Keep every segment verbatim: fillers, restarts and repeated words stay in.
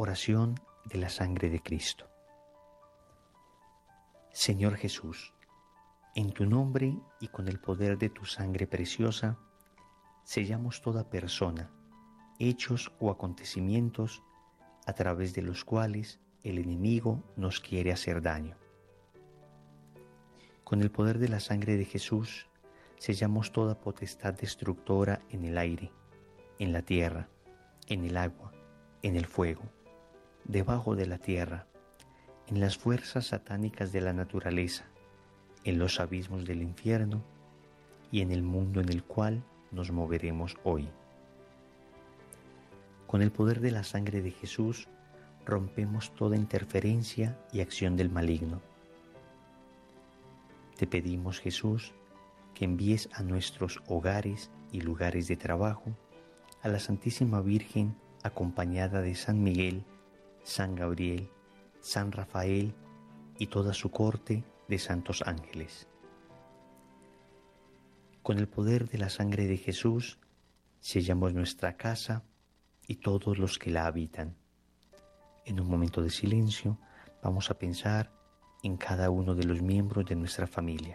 Oración de la sangre de Cristo. Señor Jesús, en tu nombre y con el poder de tu sangre preciosa, sellamos toda persona, hechos o acontecimientos a través de los cuales el enemigo nos quiere hacer daño. Con el poder de la sangre de Jesús, sellamos toda potestad destructora en el aire, en la tierra, en el agua, en el fuego, debajo de la tierra, en las fuerzas satánicas de la naturaleza, en los abismos del infierno y en el mundo en el cual nos moveremos hoy. Con el poder de la sangre de Jesús, rompemos toda interferencia y acción del maligno. Te pedimos, Jesús, que envíes a nuestros hogares y lugares de trabajo a la Santísima Virgen acompañada de San Miguel, San Gabriel, San Rafael y toda su corte de santos ángeles. Con el poder de la sangre de Jesús, sellamos nuestra casa y todos los que la habitan. En un momento de silencio, vamos a pensar en cada uno de los miembros de nuestra familia.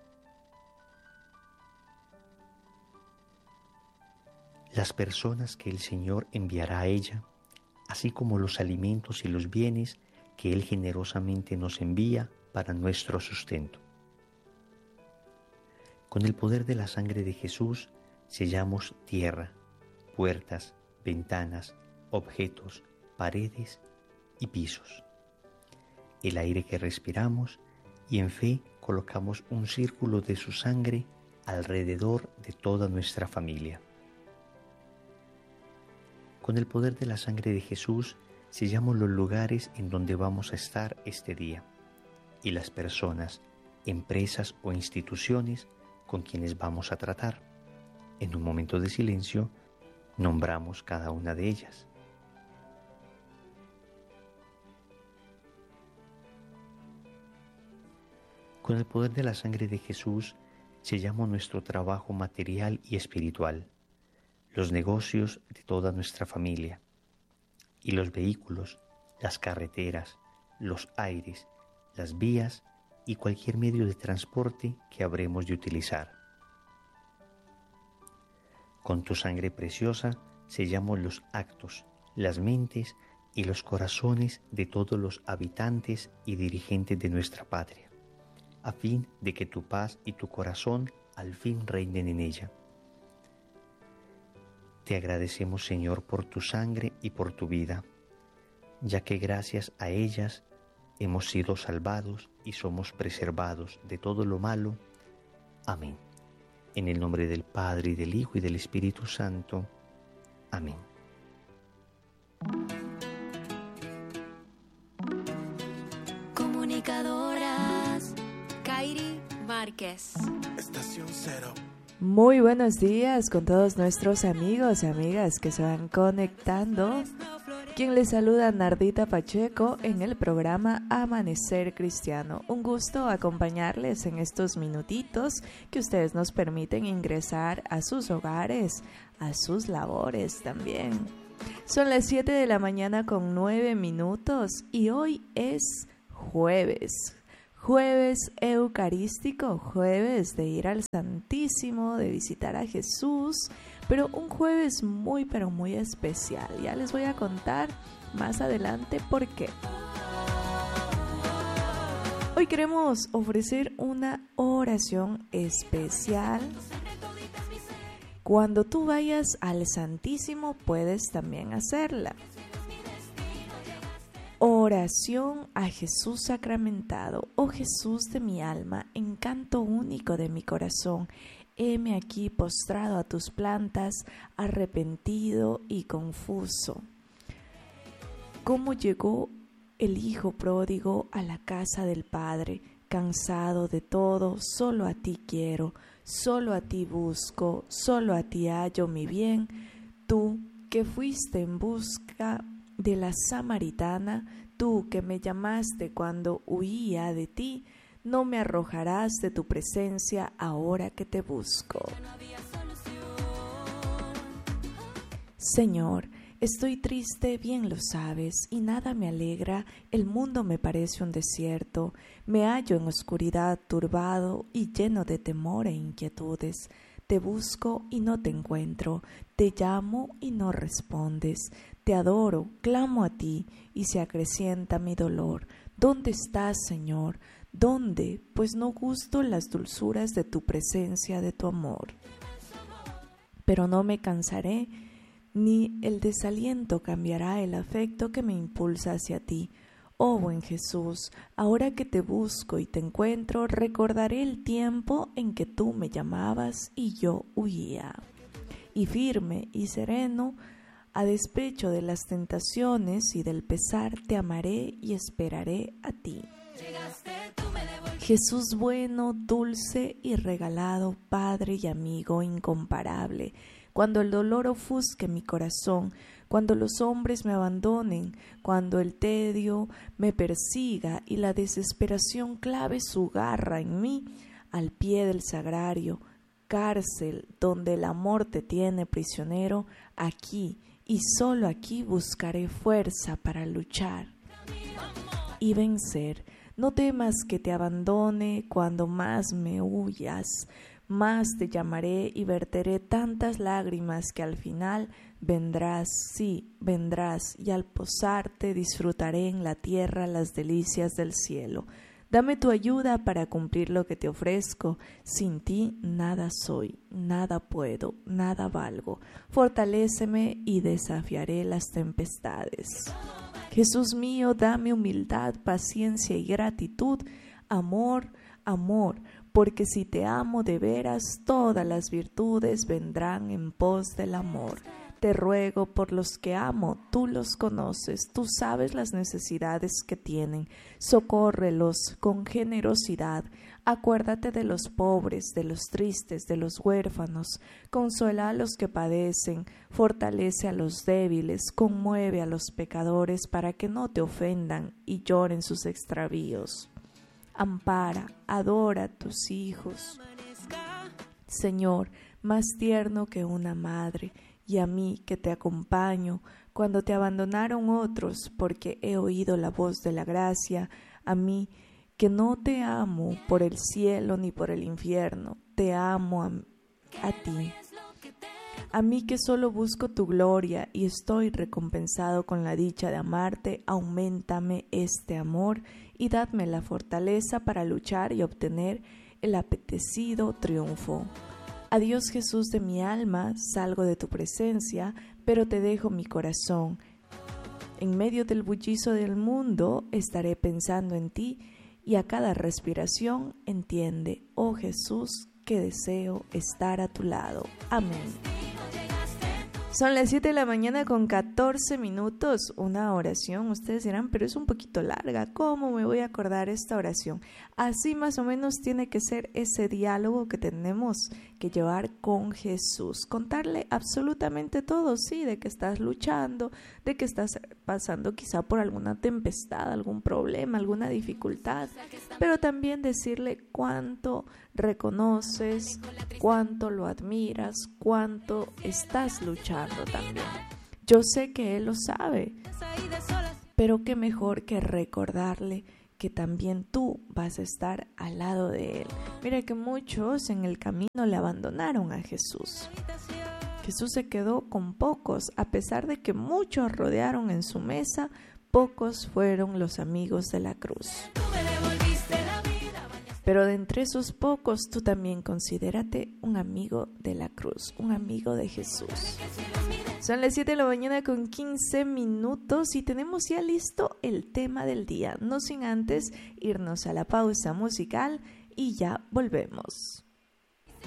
Las personas que el Señor enviará a ella, así como los alimentos y los bienes que Él generosamente nos envía para nuestro sustento. Con el poder de la sangre de Jesús, sellamos tierra, puertas, ventanas, objetos, paredes y pisos, el aire que respiramos, y en fe colocamos un círculo de su sangre alrededor de toda nuestra familia. Con el poder de la sangre de Jesús, sellamos los lugares en donde vamos a estar este día y las personas, empresas o instituciones con quienes vamos a tratar. En un momento de silencio, nombramos cada una de ellas. Con el poder de la sangre de Jesús, sellamos nuestro trabajo material y espiritual, los negocios de toda nuestra familia y los vehículos, las carreteras, los aires, las vías y cualquier medio de transporte que habremos de utilizar. Con tu sangre preciosa sellamos los actos, las mentes y los corazones de todos los habitantes y dirigentes de nuestra patria, a fin de que tu paz y tu corazón al fin reinen en ella. Te agradecemos, Señor, por tu sangre y por tu vida, ya que gracias a ellas hemos sido salvados y somos preservados de todo lo malo. Amén. En el nombre del Padre, y del Hijo, y del Espíritu Santo. Amén. Comunicadoras Kairi Márquez. Estación Cero. Muy buenos días con todos nuestros amigos y amigas que se van conectando. Quien les saluda, Nardita Pacheco, en el programa Amanecer Cristiano. Un gusto acompañarles en estos minutitos que ustedes nos permiten ingresar a sus hogares, a sus labores también. Son las siete de la mañana con nueve minutos y hoy es jueves. Jueves eucarístico, jueves de ir al Santísimo, de visitar a Jesús, pero un jueves muy pero muy especial. Ya les voy a contar más adelante por qué. Hoy queremos ofrecer una oración especial. Cuando tú vayas al Santísimo puedes también hacerla. Oración a Jesús sacramentado. Oh Jesús de mi alma, encanto único de mi corazón, heme aquí postrado a tus plantas, arrepentido y confuso. ¿Cómo llegó el hijo pródigo a la casa del Padre? Cansado de todo, solo a ti quiero, solo a ti busco, solo a ti hallo mi bien. Tú que fuiste en busca de la samaritana, tú que me llamaste cuando huía de ti, no me arrojarás de tu presencia ahora que te busco. Señor, Estoy triste, bien lo sabes, y nada me alegra, el mundo me parece un desierto, me hallo en oscuridad, turbado y lleno de temor e inquietudes. Te busco y no te encuentro, te llamo y no respondes, te adoro, clamo a ti y se acrecienta mi dolor. ¿Dónde estás, Señor? ¿Dónde? Pues no gusto las dulzuras de tu presencia, de tu amor. Pero no me cansaré, ni el desaliento cambiará el afecto que me impulsa hacia ti. Oh buen Jesús, ahora que te busco y te encuentro, recordaré el tiempo en que tú me llamabas y yo huía. Y firme y sereno, a despecho de las tentaciones y del pesar, te amaré y esperaré a ti. Jesús bueno, dulce y regalado, Padre y amigo incomparable, cuando el dolor ofusque mi corazón, cuando los hombres me abandonen, cuando el tedio me persiga y la desesperación clave su garra en mí, al pie del sagrario, cárcel donde el amor te tiene prisionero, aquí y solo aquí buscaré fuerza para luchar y vencer. No temas que te abandone cuando más me huyas, más te llamaré y verteré tantas lágrimas que al final vendrás, sí, vendrás, y al posarte disfrutaré en la tierra las delicias del cielo. Dame tu ayuda para cumplir lo que te ofrezco. Sin ti nada soy, nada puedo, nada valgo. Fortaléceme y desafiaré las tempestades. Jesús mío, dame humildad, paciencia y gratitud, amor, amor, porque si te amo de veras, todas las virtudes vendrán en pos del amor. Te ruego por los que amo, tú los conoces, tú sabes las necesidades que tienen, socórrelos con generosidad, acuérdate de los pobres, de los tristes, de los huérfanos, consuela a los que padecen, fortalece a los débiles, conmueve a los pecadores para que no te ofendan y lloren sus extravíos. Ampara, adora a tus hijos. Señor, más tierno que una madre, y a mí que te acompaño, cuando te abandonaron otros, porque he oído la voz de la gracia, a mí que no te amo por el cielo ni por el infierno, te amo a, a ti. A mí que solo busco tu gloria y estoy recompensado con la dicha de amarte, auméntame este amor y dadme la fortaleza para luchar y obtener el apetecido triunfo. Adiós Jesús de mi alma, salgo de tu presencia, pero te dejo mi corazón. En medio del bullicio del mundo estaré pensando en ti y a cada respiración entiende, oh Jesús, que deseo estar a tu lado. Amén. Son las siete de la mañana con catorce minutos, una oración, ustedes dirán, pero es un poquito larga, ¿cómo me voy a acordar esta oración? Así más o menos tiene que ser ese diálogo que tenemos que llevar con Jesús, contarle absolutamente todo, sí, de que estás luchando, de que estás pasando quizá por alguna tempestad, algún problema, alguna dificultad, pero también decirle cuánto reconoces, cuánto lo admiras, cuánto estás luchando también. Yo sé que Él lo sabe, pero qué mejor que recordarle que también tú vas a estar al lado de Él. Mira que muchos en el camino le abandonaron a Jesús. Jesús se quedó con pocos, a pesar de que muchos rodearon en su mesa, pocos fueron los amigos de la cruz. Pero de entre esos pocos, tú también considérate un amigo de la cruz, un amigo de Jesús. Son las siete de la mañana con quince minutos y tenemos ya listo el tema del día. No sin antes irnos a la pausa musical y ya volvemos.